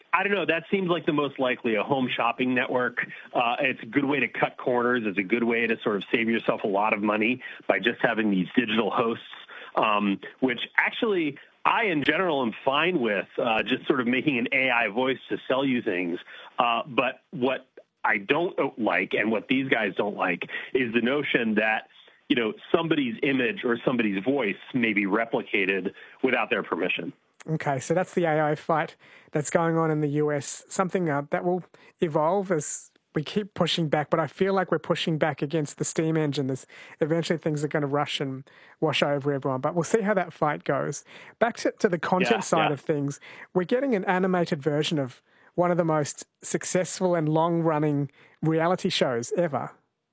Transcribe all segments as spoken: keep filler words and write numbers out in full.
I don't know. That seems like the most likely, a home shopping network. Uh, it's a good way to cut corners. It's a good way to sort of save yourself a lot of money by just having these digital hosts, um, which actually I, in general, am fine with, uh, just sort of making an A I voice to sell you things. Uh, but what I don't like, and what these guys don't like, is the notion that, you know, somebody's image or somebody's voice may be replicated without their permission. Okay, so that's the A I fight that's going on in the U S, something uh, that will evolve as we keep pushing back, but I feel like we're pushing back against the steam engine. There's, eventually things are going to rush and wash over everyone, but we'll see how that fight goes. Back to, to the content yeah, side yeah. of things, we're getting an animated version of one of the most successful and long-running reality shows ever.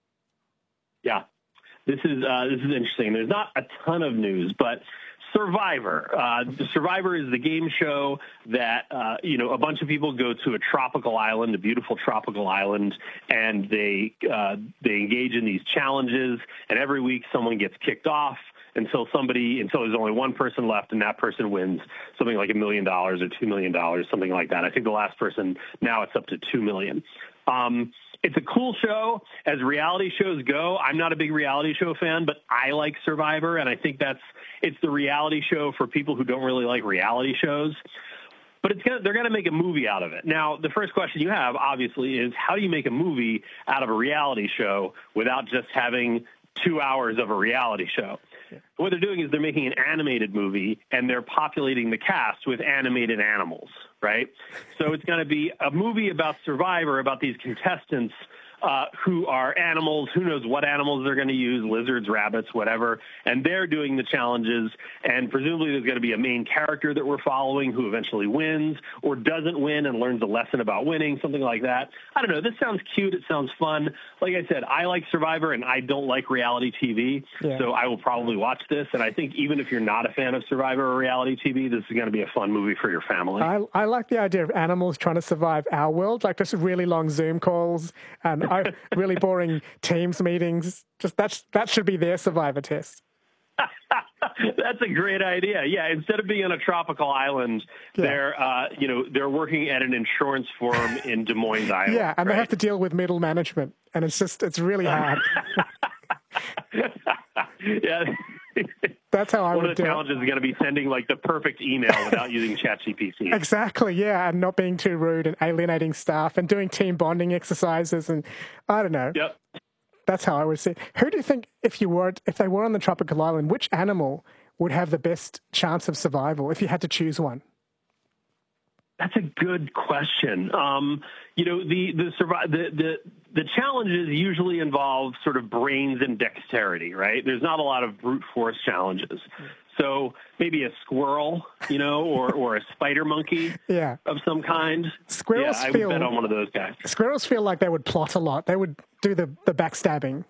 Yeah, this is uh, this is interesting. There's not a ton of news, but Survivor. Uh, Survivor is the game show that, uh, you know, a bunch of people go to a tropical island, a beautiful tropical island, and they uh, they engage in these challenges, and every week someone gets kicked off until somebody, until there's only one person left, and that person wins something like a million dollars or two million dollars, something like that. I think the last person, now it's up to two million. Um, It's a cool show. As reality shows go, I'm not a big reality show fan, but I like Survivor, and I think that's it's the reality show for people who don't really like reality shows. But it's gonna, they're going to make a movie out of it. Now, the first question you have, obviously, is how do you make a movie out of a reality show without just having two hours of a reality show? Yeah. What they're doing is they're making an animated movie, and they're populating the cast with animated animals, right? So it's going to be a movie about Survivor, about these contestants uh, who are animals, who knows what animals they're going to use, lizards, rabbits, whatever, and they're doing the challenges, and presumably there's going to be a main character that we're following who eventually wins or doesn't win and learns a lesson about winning, something like that. I don't know. This sounds cute. It sounds fun. Like I said, I like Survivor, and I don't like reality T V, yeah. so I will probably watch this, and I think even if you're not a fan of Survivor or reality T V, this is going to be a fun movie for your family. I, I like the idea of animals trying to survive our world, like just really long Zoom calls and I, really boring Teams meetings. Just that's, that should be their Survivor test. That's a great idea. Yeah, instead of being on a tropical island, yeah. they're uh, you know they're working at an insurance firm in Des Moines, Iowa. Yeah, and right? they have to deal with middle management, and it's just it's really hard. Yeah. That's how I One would of the do challenges it. is going to be sending like the perfect email without using ChatGPT. Exactly, yeah, and not being too rude and alienating staff and doing team bonding exercises and I don't know. Yep. That's how I would see it. Who do you think, if you were, if they were on the tropical island, which animal would have the best chance of survival if you had to choose one? That's a good question. Um, you know, the the, survi- the the the challenges usually involve sort of brains and dexterity, right? There's not a lot of brute force challenges. So maybe a squirrel, you know, or, or a spider monkey yeah. of some kind. Squirrels yeah, I feel, would bet on one of those guys. Squirrels feel like they would plot a lot. They would do the, the backstabbing.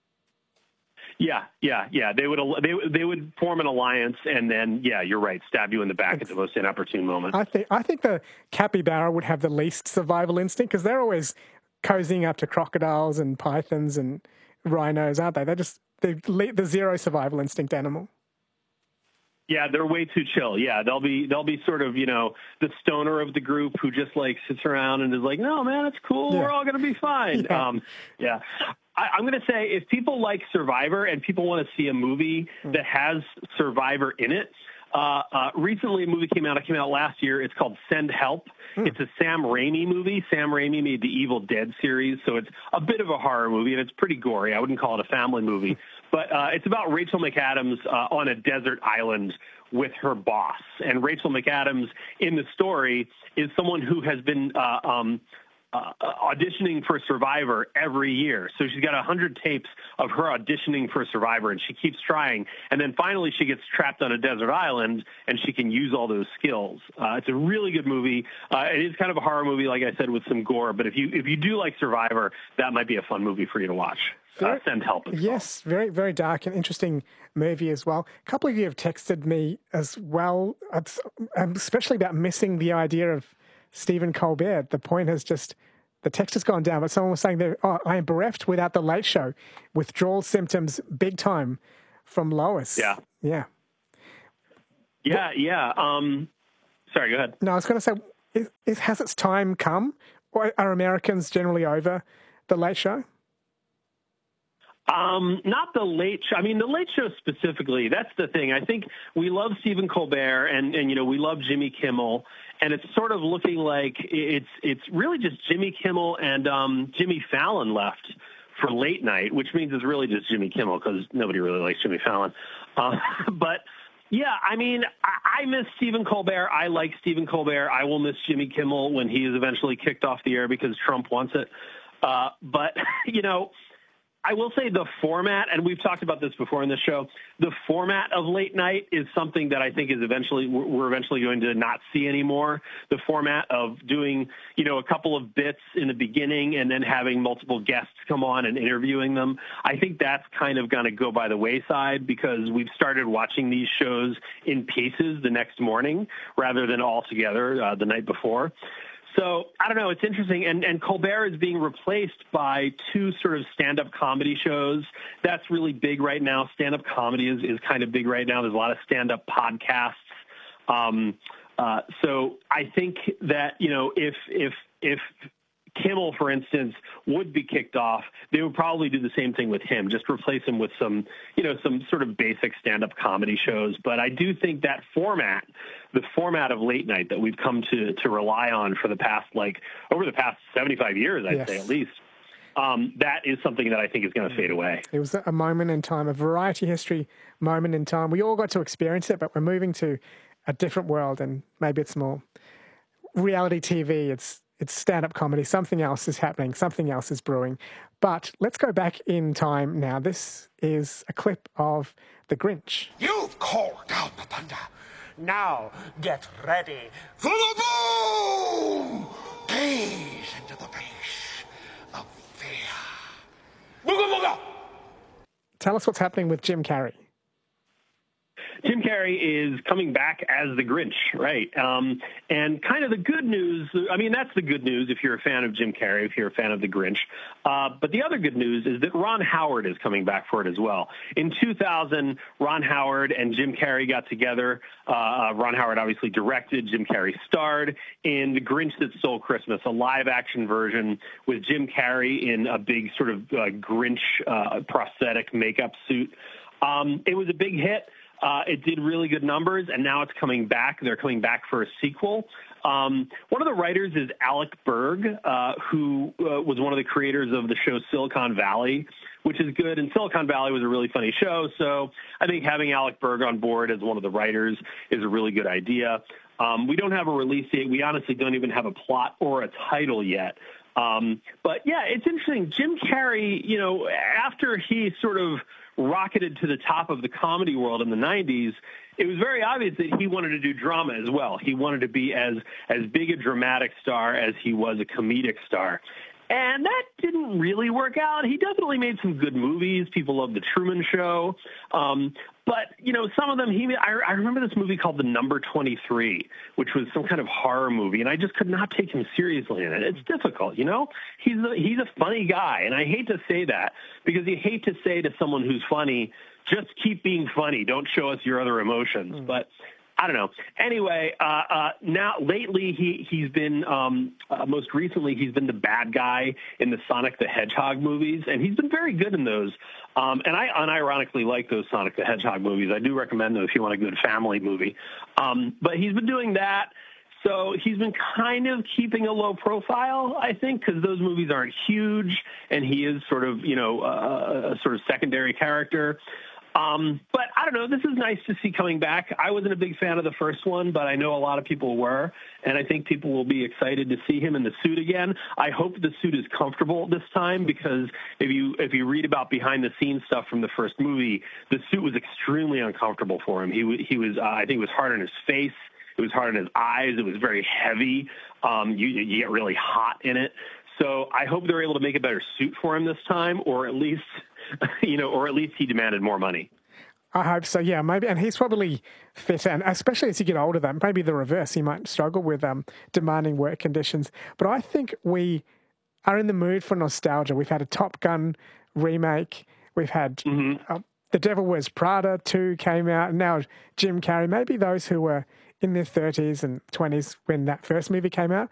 Yeah, yeah, yeah. They would they they would form an alliance, and then yeah, you're right, stab you in the back it's, at the most inopportune moment. I think I think the capybara would have the least survival instinct because they're always cozying up to crocodiles and pythons and rhinos, aren't they? They're just they're the zero survival instinct animal. Yeah, they're way too chill. Yeah, they'll be they'll be sort of, you know, the stoner of the group who just like sits around and is like, no, man, it's cool. Yeah. We're all going to be fine. Yeah. Um, yeah. I, I'm going to say if people like Survivor and people want to see a movie mm. that has Survivor in it, uh, uh, recently a movie came out. It came out last year. It's called Send Help. Mm. It's a Sam Raimi movie. Sam Raimi made the Evil Dead series, so it's a bit of a horror movie, and it's pretty gory. I wouldn't call it a family movie. But uh, it's about Rachel McAdams uh, on a desert island with her boss. And Rachel McAdams in the story is someone who has been uh, um, uh, auditioning for Survivor every year. So she's got one hundred tapes of her auditioning for Survivor, and she keeps trying. And then finally she gets trapped on a desert island, and she can use all those skills. Uh, it's a really good movie. Uh, it is kind of a horror movie, like I said, with some gore. But if you if you do like Survivor, that might be a fun movie for you to watch. Very, uh, Send Help. Yes, very, very dark and interesting movie as well. A couple of you have texted me as well, especially about missing the idea of Stephen Colbert. The point has just, the text has gone down, but someone was saying that, oh, I am bereft without the Late Show. Withdrawal symptoms big time from Lois. Yeah. Yeah. Yeah, yeah. Um, sorry, go ahead. No, I was going to say, is, is, has its time come? Or are Americans generally over the Late Show? Um, not the Late Show. I mean, the Late Show specifically, that's the thing. I think we love Stephen Colbert and, and, you know, we love Jimmy Kimmel, and it's sort of looking like it's, it's really just Jimmy Kimmel and, um, Jimmy Fallon left for late night, which means it's really just Jimmy Kimmel because nobody really likes Jimmy Fallon. Uh, but yeah, I mean, I, I miss Stephen Colbert. I like Stephen Colbert. I will miss Jimmy Kimmel when he is eventually kicked off the air because Trump wants it. Uh, but, you know, I will say the format, and we've talked about this before in the show, the format of late night is something that I think is eventually, we're eventually going to not see anymore. The format of doing, you know, a couple of bits in the beginning and then having multiple guests come on and interviewing them. I think that's kind of going to go by the wayside because we've started watching these shows in pieces the next morning rather than all together uh, the night before. So, I don't know, it's interesting, and, and Colbert is being replaced by two sort of stand-up comedy shows. That's really big right now. Stand-up comedy is, is kind of big right now. There's a lot of stand-up podcasts. Um, uh, so I think that, you know, if if if Kimmel, for instance, would be kicked off, they would probably do the same thing with him, just replace him with some, you know, some sort of basic stand-up comedy shows. But I do think that format, the format of late night that we've come to to rely on for the past, like, over the past seventy-five years, I'd yes. say at least, um, that is something that I think is going to fade away. It was a moment in time, a variety history moment in time. We all got to experience it, but we're moving to a different world, and maybe it's more reality T V. It's It's stand-up comedy. Something else is happening. Something else is brewing. But let's go back in time now. This is a clip of The Grinch. You've called down the thunder. Now get ready for the boom! Gaze into the face of fear. Booga booga! Tell us what's happening with Jim Carrey. Jim Carrey is coming back as the Grinch, right? Um, and kind of the good news, I mean, that's the good news if you're a fan of Jim Carrey, if you're a fan of the Grinch. Uh, but the other good news is that Ron Howard is coming back for it as well. In two thousand, Ron Howard and Jim Carrey got together. Uh, Ron Howard obviously directed, Jim Carrey starred in The Grinch That Stole Christmas, a live-action version with Jim Carrey in a big sort of uh, Grinch uh, prosthetic makeup suit. Um, it was a big hit. Uh, it did really good numbers, and now it's coming back. They're coming back for a sequel. Um, one of the writers is Alec Berg, uh, who uh, was one of the creators of the show Silicon Valley, which is good. And Silicon Valley was a really funny show, so I think having Alec Berg on board as one of the writers is a really good idea. Um, we don't have a release date. We honestly don't even have a plot or a title yet. Um, but, yeah, it's interesting. Jim Carrey, you know, after he sort of rocketed to the top of the comedy world in the nineties, it was very obvious that he wanted to do drama as well. He wanted to be as as big a dramatic star as he was a comedic star. And that didn't really work out. He definitely made some good movies. People love The Truman Show. Um, but, you know, some of them, he, I, I remember this movie called The Number twenty-three, which was some kind of horror movie, and I just could not take him seriously in it. It's difficult, you know? He's a, he's a funny guy, and I hate to say that because you hate to say to someone who's funny, just keep being funny. Don't show us your other emotions. Mm. But I don't know. Anyway, uh, uh, now lately he he's been um, uh, most recently he's been the bad guy in the Sonic the Hedgehog movies, and he's been very good in those. Um, and I unironically like those Sonic the Hedgehog movies. I do recommend them if you want a good family movie. Um, but he's been doing that. So he's been kind of keeping a low profile, I think, because those movies aren't huge, and he is sort of, you know, uh, a sort of secondary character. Um, but I don't know. This is nice to see coming back. I wasn't a big fan of the first one, but I know a lot of people were, and I think people will be excited to see him in the suit again. I hope the suit is comfortable this time because if you if you read about behind-the-scenes stuff from the first movie, the suit was extremely uncomfortable for him. He he was uh, I think it was hard on his face. It was hard on his eyes. It was very heavy. Um, you, you get really hot in it. So I hope they're able to make a better suit for him this time, or at least, you know, or at least he demanded more money. I hope so, yeah, maybe. And he's probably fit, and especially as you get older, then maybe the reverse. He might struggle with um, demanding work conditions. But I think we are in the mood for nostalgia. We've had a Top Gun remake. We've had mm-hmm. uh, The Devil Wears Prada two came out, and now Jim Carrey. Maybe those who were in their thirties and twenties when that first movie came out.